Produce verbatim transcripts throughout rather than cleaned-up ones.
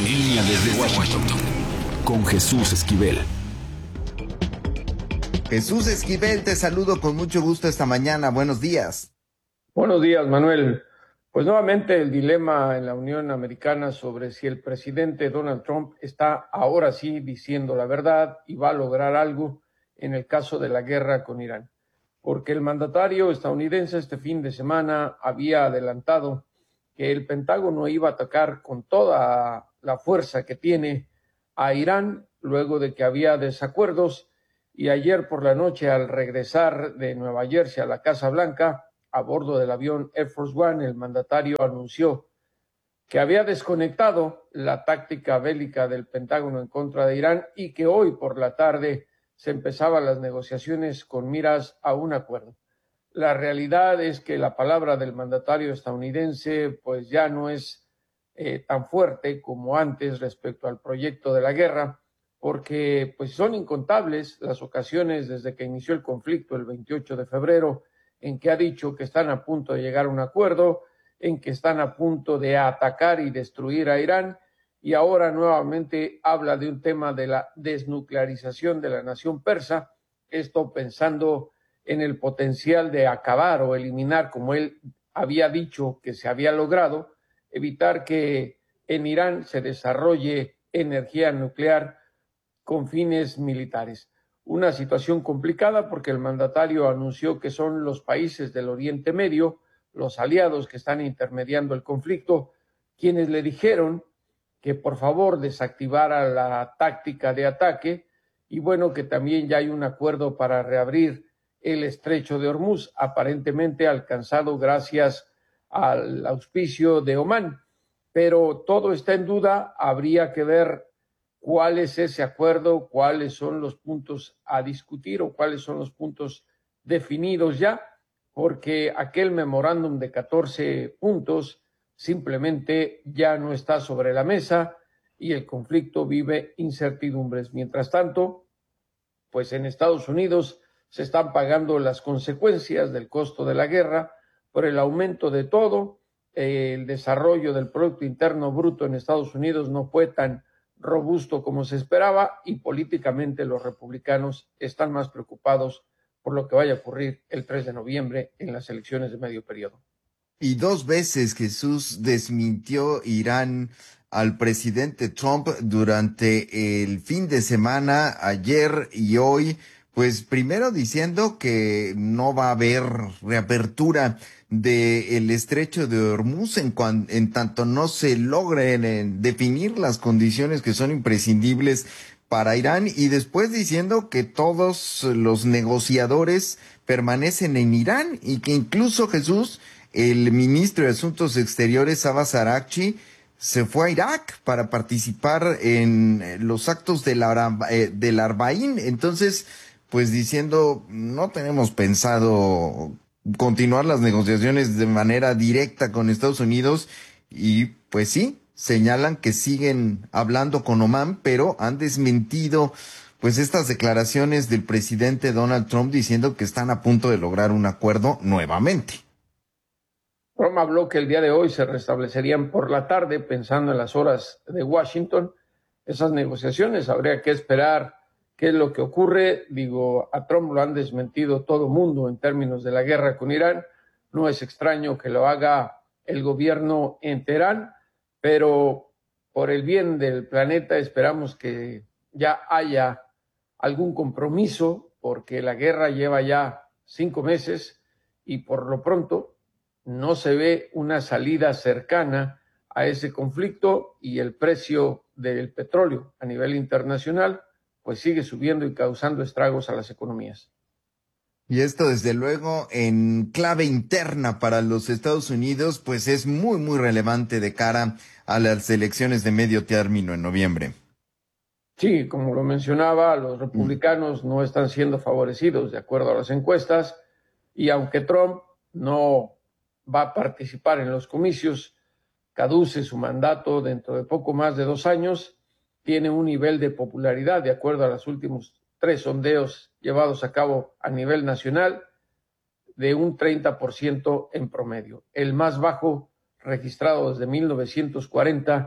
En línea desde Washington, con Jesús Esquivel. Jesús Esquivel, te saludo con mucho gusto esta mañana. Buenos días. Buenos días, Manuel. Pues nuevamente el dilema en la Unión Americana sobre si el presidente Donald Trump está ahora sí diciendo la verdad y va a lograr algo en el caso de la guerra con Irán. Porque el mandatario estadounidense este fin de semana había adelantado que el Pentágono iba a atacar con toda la fuerza que tiene a Irán luego de que había desacuerdos, y ayer por la noche, al regresar de Nueva Jersey a la Casa Blanca a bordo del avión Air Force One, el mandatario anunció que había desconectado la táctica bélica del Pentágono en contra de Irán y que hoy por la tarde se empezaban las negociaciones con miras a un acuerdo. La realidad es que la palabra del mandatario estadounidense pues ya no es eh, tan fuerte como antes respecto al proyecto de la guerra, porque pues son incontables las ocasiones desde que inició el conflicto el veintiocho de febrero en que ha dicho que están a punto de llegar a un acuerdo, en que están a punto de atacar y destruir a Irán, y ahora nuevamente habla de un tema de la desnuclearización de la nación persa, esto pensando en el potencial de acabar o eliminar, como él había dicho que se había logrado, evitar que en Irán se desarrolle energía nuclear con fines militares. Una situación complicada porque el mandatario anunció que son los países del Oriente Medio, los aliados que están intermediando el conflicto, quienes le dijeron que por favor desactivara la táctica de ataque y bueno, que también ya hay un acuerdo para reabrir el estrecho de Hormuz, aparentemente alcanzado gracias al auspicio de Omán. Pero todo está en duda, habría que ver cuál es ese acuerdo, cuáles son los puntos a discutir o cuáles son los puntos definidos ya, porque aquel memorándum de catorce puntos simplemente ya no está sobre la mesa y el conflicto vive incertidumbres. Mientras tanto, pues en Estados Unidos se están pagando las consecuencias del costo de la guerra por el aumento de todo. Eh, el desarrollo del Producto Interno Bruto en Estados Unidos no fue tan robusto como se esperaba y políticamente los republicanos están más preocupados por lo que vaya a ocurrir el tres de noviembre en las elecciones de medio periodo. Y dos veces Jesús desmintió Irán al presidente Trump durante el fin de semana, ayer y hoy, pues primero diciendo que no va a haber reapertura del estrecho de Hormuz en, cuan, en tanto no se logren en definir las condiciones que son imprescindibles para Irán, y después diciendo que todos los negociadores permanecen en Irán y que incluso Jesús, el ministro de Asuntos Exteriores, Abbas Araghchi, se fue a Irak para participar en los actos del, Arba, eh, del Arbaín. Entonces, pues diciendo, no tenemos pensado continuar las negociaciones de manera directa con Estados Unidos, y pues sí, señalan que siguen hablando con Omán, pero han desmentido pues estas declaraciones del presidente Donald Trump diciendo que están a punto de lograr un acuerdo nuevamente. Trump habló que el día de hoy se restablecerían por la tarde, pensando en las horas de Washington. Esas negociaciones habría que esperar qué es lo que ocurre. Digo, a Trump lo han desmentido todo mundo en términos de la guerra con Irán. No es extraño que lo haga el gobierno en Teherán, pero por el bien del planeta esperamos que ya haya algún compromiso, porque la guerra lleva ya cinco meses y por lo pronto no se ve una salida cercana a ese conflicto, y el precio del petróleo a nivel internacional pues sigue subiendo y causando estragos a las economías. Y esto, desde luego, en clave interna para los Estados Unidos, pues es muy, muy relevante de cara a las elecciones de medio término en noviembre. Sí, como lo mencionaba, los republicanos mm. no están siendo favorecidos de acuerdo a las encuestas, y aunque Trump no va a participar en los comicios, caduce su mandato dentro de poco más de dos años, tiene un nivel de popularidad, de acuerdo a los últimos tres sondeos llevados a cabo a nivel nacional, de un treinta por ciento en promedio, el más bajo registrado desde mil novecientos cuarenta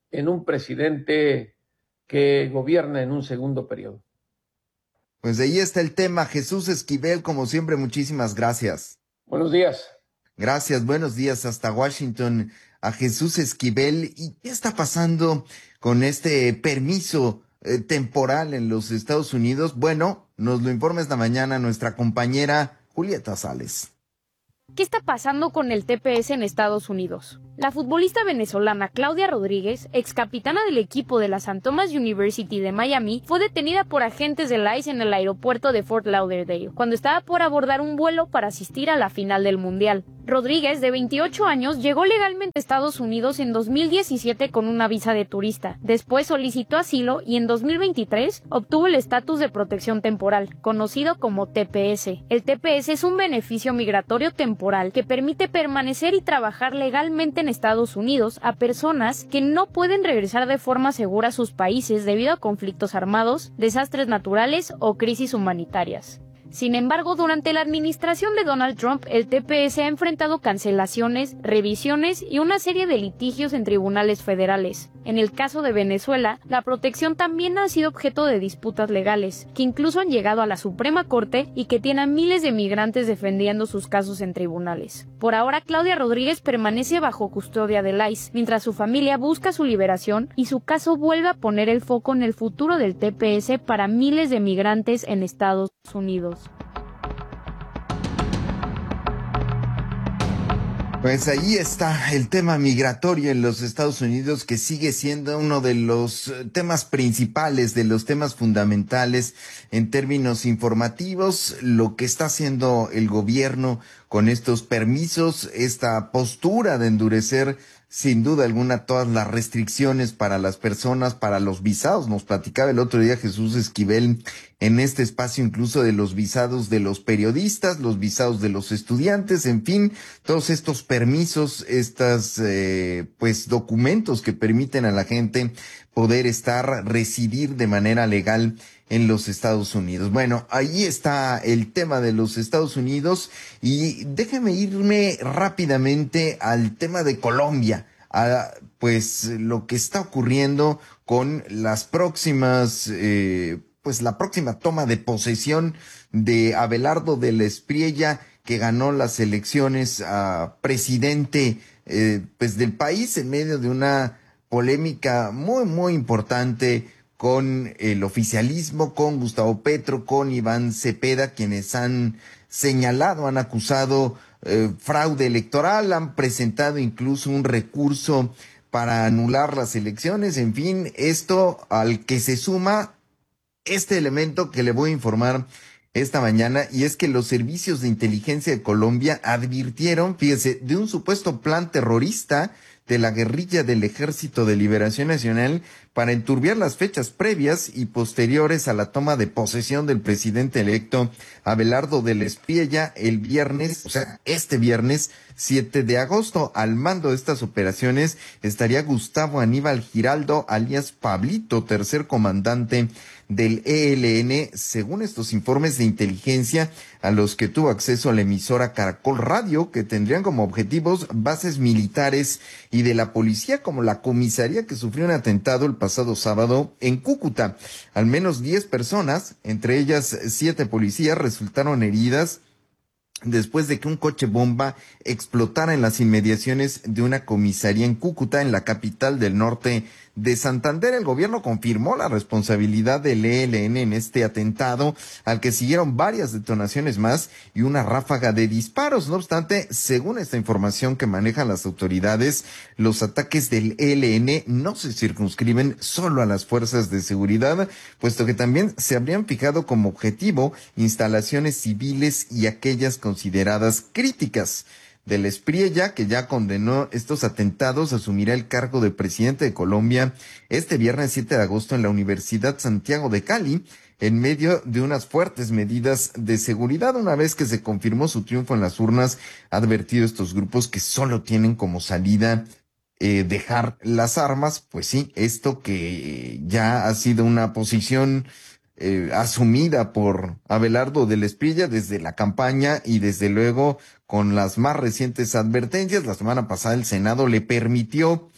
en un presidente que gobierna en un segundo periodo. Pues ahí está el tema. Jesús Esquivel, como siempre, muchísimas gracias. Buenos días. Gracias, buenos días hasta Washington a Jesús Esquivel. ¿Y qué está pasando con este permiso eh, temporal en los Estados Unidos? Bueno, nos lo informa esta mañana nuestra compañera Julieta Sales. ¿Qué está pasando con el T P S en Estados Unidos? La futbolista venezolana Claudia Rodríguez, ex capitana del equipo de la Saint Thomas University de Miami, fue detenida por agentes del I C E en el aeropuerto de Fort Lauderdale, cuando estaba por abordar un vuelo para asistir a la final del Mundial. Rodríguez, de veintiocho años, llegó legalmente a Estados Unidos en dos mil diecisiete con una visa de turista. Después solicitó asilo y en dos mil veintitrés obtuvo el estatus de protección temporal, conocido como T P S. El T P S es un beneficio migratorio temporal que permite permanecer y trabajar legalmente en Estados Unidos a personas que no pueden regresar de forma segura a sus países debido a conflictos armados, desastres naturales o crisis humanitarias. Sin embargo, durante la administración de Donald Trump, el T P S ha enfrentado cancelaciones, revisiones y una serie de litigios en tribunales federales. En el caso de Venezuela, la protección también ha sido objeto de disputas legales, que incluso han llegado a la Suprema Corte y que tienen a miles de migrantes defendiendo sus casos en tribunales. Por ahora, Claudia Rodríguez permanece bajo custodia del I C E, mientras su familia busca su liberación y su caso vuelve a poner el foco en el futuro del T P S para miles de migrantes en Estados Unidos. Pues ahí está el tema migratorio en los Estados Unidos, que sigue siendo uno de los temas principales, de los temas fundamentales en términos informativos. Lo que está haciendo el gobierno con estos permisos, esta postura de endurecer sin duda alguna todas las restricciones para las personas, para los visados. Nos platicaba el otro día Jesús Esquivel en este espacio incluso de los visados de los periodistas, los visados de los estudiantes, en fin, todos estos permisos, estos eh, pues documentos que permiten a la gente poder estar, residir de manera legal en los Estados Unidos. Bueno, ahí está el tema de los Estados Unidos y déjeme irme rápidamente al tema de Colombia, a pues lo que está ocurriendo con las próximas, eh, pues la próxima toma de posesión de Abelardo de la Espriella, que ganó las elecciones a presidente eh, pues del país en medio de una polémica muy, muy importante con el oficialismo, con Gustavo Petro, con Iván Cepeda, quienes han señalado, han acusado eh, fraude electoral, han presentado incluso un recurso para anular las elecciones. En fin, esto al que se suma este elemento que le voy a informar esta mañana, y es que los servicios de inteligencia de Colombia advirtieron, fíjese, de un supuesto plan terrorista de la guerrilla del Ejército de Liberación Nacional para enturbiar las fechas previas y posteriores a la toma de posesión del presidente electo Abelardo de la Espriella el viernes, o sea, este viernes siete de agosto. Al mando de estas operaciones estaría Gustavo Aníbal Giraldo, alias Pablito, tercer comandante del E L N, según estos informes de inteligencia a los que tuvo acceso la emisora Caracol Radio, que tendrían como objetivos bases militares y de la policía, como la comisaría que sufrió un atentado el pasado sábado en Cúcuta. Al menos diez personas, entre ellas siete policías, resultaron heridas después de que un coche bomba explotara en las inmediaciones de una comisaría en Cúcuta, en la capital del norte de Santander. El gobierno confirmó la responsabilidad del E L N en este atentado, al que siguieron varias detonaciones más y una ráfaga de disparos. No obstante, según esta información que manejan las autoridades, los ataques del E L N no se circunscriben solo a las fuerzas de seguridad, puesto que también se habrían fijado como objetivo instalaciones civiles y aquellas consideradas críticas. De la Espriella, que ya condenó estos atentados, asumirá el cargo de presidente de Colombia este viernes siete de agosto en la Universidad Santiago de Cali, en medio de unas fuertes medidas de seguridad. Una vez que se confirmó su triunfo en las urnas, ha advertido a estos grupos que solo tienen como salida eh, dejar las armas. Pues sí, esto que ya ha sido una posición Eh, asumida por Abelardo de la Espriella desde la campaña y desde luego con las más recientes advertencias. La semana pasada el Senado le permitió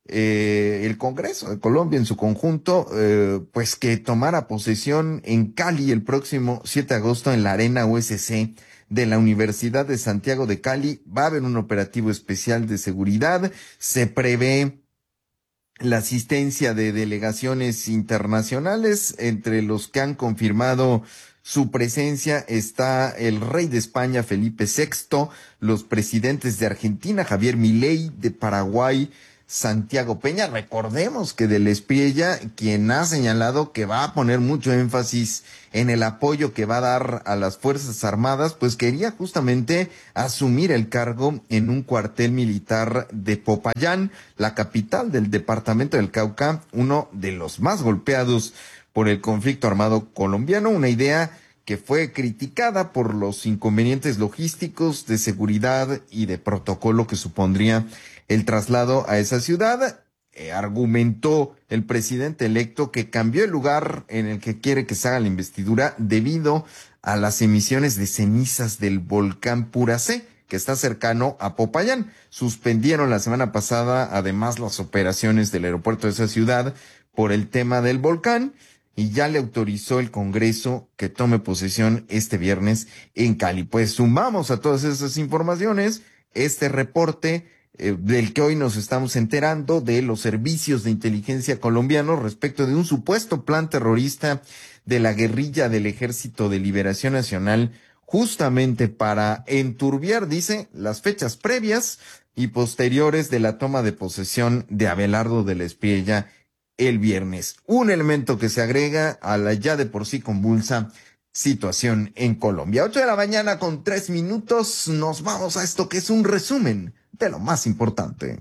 eh, el Congreso de Colombia en su conjunto, eh, pues que tomara posesión en Cali el próximo siete de agosto en la Arena U S C de la Universidad de Santiago de Cali. Va a haber un operativo especial de seguridad. Se prevé la asistencia de delegaciones internacionales. Entre los que han confirmado su presencia está el rey de España, Felipe sexto, los presidentes de Argentina, Javier Milei, de Paraguay, Santiago Peña. Recordemos que Del Espriella, quien ha señalado que va a poner mucho énfasis en el apoyo que va a dar a las Fuerzas Armadas, pues quería justamente asumir el cargo en un cuartel militar de Popayán, la capital del departamento del Cauca, uno de los más golpeados por el conflicto armado colombiano. Una idea que fue criticada por los inconvenientes logísticos, de seguridad y de protocolo que supondría el traslado a esa ciudad. Eh, argumentó el presidente electo que cambió el lugar en el que quiere que se haga la investidura debido a las emisiones de cenizas del volcán Puracé, que está cercano a Popayán. Suspendieron la semana pasada además las operaciones del aeropuerto de esa ciudad por el tema del volcán, y ya le autorizó el Congreso que tome posesión este viernes en Cali. Pues sumamos a todas esas informaciones este reporte eh, del que hoy nos estamos enterando de los servicios de inteligencia colombianos respecto de un supuesto plan terrorista de la guerrilla del Ejército de Liberación Nacional, justamente para enturbiar, dice, las fechas previas y posteriores de la toma de posesión de Abelardo Del Espriella el viernes. Un elemento que se agrega a la ya de por sí convulsa situación en Colombia. Ocho de la mañana con tres minutos. Nos vamos a esto que es un resumen de lo más importante.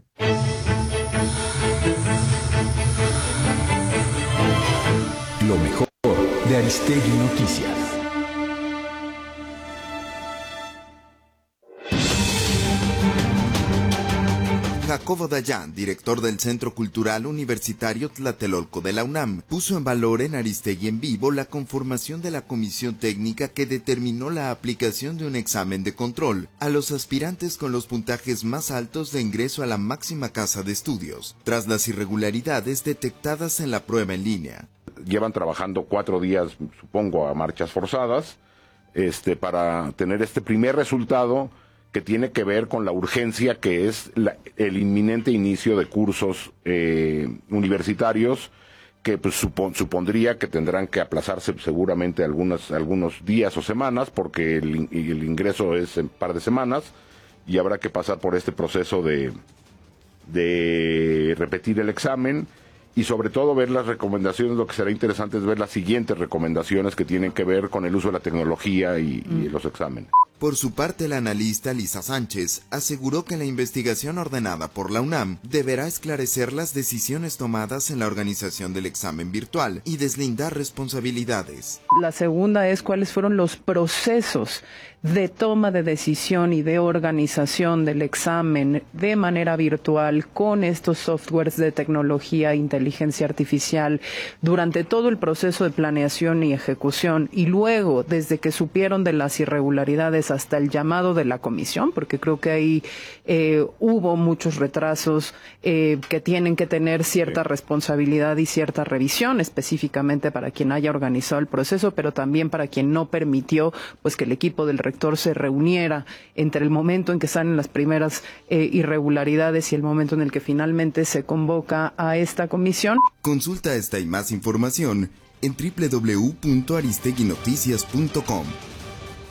Lo mejor de Aristegui Noticias. Jacobo Dayan, director del Centro Cultural Universitario Tlatelolco de la UNAM, puso en valor en Aristegui en Vivo la conformación de la comisión técnica que determinó la aplicación de un examen de control a los aspirantes con los puntajes más altos de ingreso a la máxima casa de estudios, tras las irregularidades detectadas en la prueba en línea. Llevan trabajando cuatro días, supongo, a marchas forzadas, este, para tener este primer resultado que tiene que ver con la urgencia que es la, el inminente inicio de cursos eh, universitarios que pues, supon, supondría que tendrán que aplazarse seguramente algunas, algunos días o semanas, porque el, el ingreso es en par de semanas y habrá que pasar por este proceso de, de repetir el examen y sobre todo ver las recomendaciones. Lo que será interesante es ver las siguientes recomendaciones que tienen que ver con el uso de la tecnología y, mm. y los exámenes. Por su parte, la analista Lisa Sánchez aseguró que la investigación ordenada por la UNAM deberá esclarecer las decisiones tomadas en la organización del examen virtual y deslindar responsabilidades. La segunda es cuáles fueron los procesos de toma de decisión y de organización del examen de manera virtual con estos softwares de tecnología e inteligencia artificial durante todo el proceso de planeación y ejecución, y luego, desde que supieron de las irregularidades hasta el llamado de la comisión, porque creo que ahí eh, hubo muchos retrasos eh, que tienen que tener cierta responsabilidad y cierta revisión, específicamente para quien haya organizado el proceso, pero también para quien no permitió pues que el equipo del rector se reuniera entre el momento en que salen las primeras eh, irregularidades y el momento en el que finalmente se convoca a esta comisión. Consulta esta y más información en doble u doble u doble u punto aristegui noticias punto com.